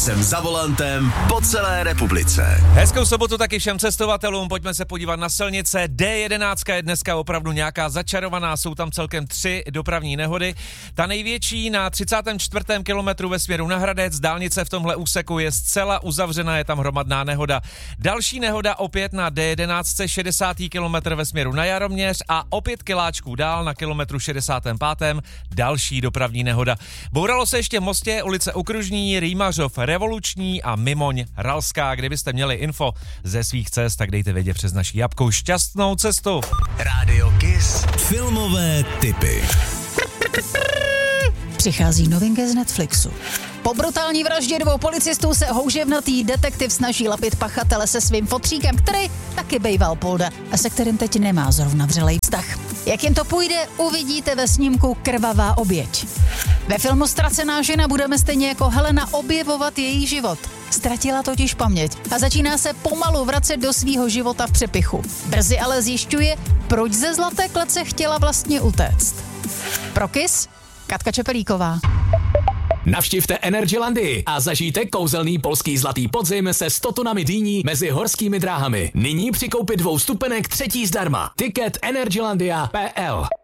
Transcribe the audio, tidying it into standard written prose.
Jsem za volantem po celé republice. Hezkou sobotu taky všem cestovatelům, pojďme se podívat na silnice. D11 je dneska opravdu nějaká začarovaná, jsou tam celkem 3 dopravní nehody. Ta největší na 34. kilometru ve směru na Hradec, dálnice v tomhle úseku je zcela uzavřena, je tam hromadná nehoda. Další nehoda opět na D11, 60. kilometr ve směru na Jaroměř a opět kiláčků dál na kilometru 65. další dopravní nehoda. Bouralo se ještě v Mostě, ulice Okružní, Rýmařov, Revoluční a Mimoň, Ralská. Kdybyste měli info ze svých cest, tak dejte vědět přes naší apku. Šťastnou cestu. Rádio Kiss. Filmové tipy. Přichází novinka z Netflixu. Po brutální vraždě 2 policistů se houževnatý detektiv snaží lapit pachatele se svým fotříkem, který taky bejval polda a se kterým teď nemá zrovna vřelej vztah. Jak jim to půjde, uvidíte ve snímku Krvavá oběť. Ve filmu Ztracená žena budeme stejně jako Helena objevovat její život. Ztratila totiž paměť a začíná se pomalu vracet do svýho života v přepichu. Brzy ale zjišťuje, proč ze zlaté klece chtěla vlastně utéct. Pro Kiss Katka Čepelíková. Navštivte Energylandii a zažijte kouzelný polský zlatý podzim se 100 tunami dýní mezi horskými dráhami. Nyní při koupi 2 vstupenek 3. zdarma. Ticket energylandia.pl